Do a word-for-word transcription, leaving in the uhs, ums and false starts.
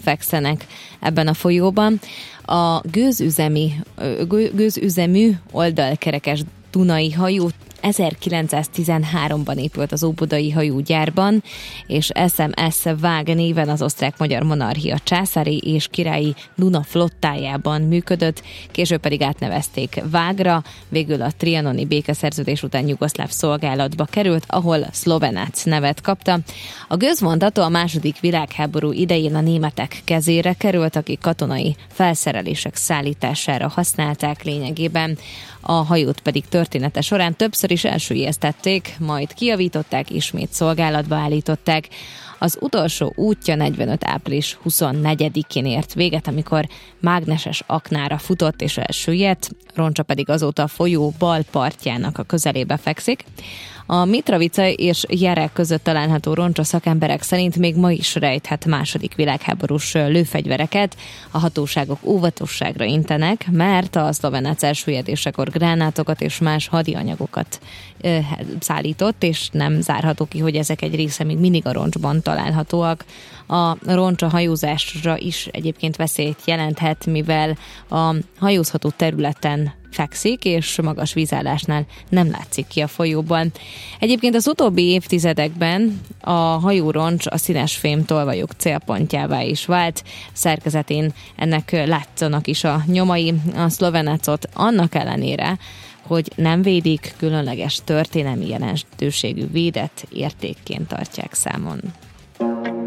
fekszenek ebben a folyóban. A gőzüzemi, gőzüzemű oldalkerekes dunai hajó ezerkilencszáztizenháromban épült az óbudai hajógyárban, és es em es Vág néven az osztrák-magyar monarchia császári és királyi Duna flottájában működött, később pedig átnevezték Vágra, végül a trianoni békeszerződés után jugoszláv szolgálatba került, ahol Slovenac nevet kapta. A gőzvontató a második világháború idején a németek kezére került, akik katonai felszerelések szállítására használták lényegében. A hajót pedig története során többször is elsüllyesztették, majd kijavították, ismét szolgálatba állították. Az utolsó útja negyvenöt április huszonnegyedikén ért véget, amikor mágneses aknára futott és elsüllyedt, roncsa pedig azóta a folyó bal partjának a közelébe fekszik. A Mitrovica és Jerek között található roncsa szakemberek szerint még ma is rejthet második világháborús lőfegyvereket. A hatóságok óvatosságra intenek, mert a Slovenac elsüllyedésekor gránátokat és más hadianyagokat ö, szállított, és nem zárható ki, hogy ezek egy része még mindig a roncsban találhatóak. A roncs a hajózásra is egyébként veszélyt jelenthet, mivel a hajózható területen fekszik, és magas vízállásnál nem látszik ki a folyóban. Egyébként az utóbbi évtizedekben a hajóroncs a színesfém tolvajok célpontjává is vált. Szerkezetén ennek látszanak is a nyomai. A Slovenacot annak ellenére, hogy nem védik, különleges történelmi jelentőségű védett értékként tartják számon.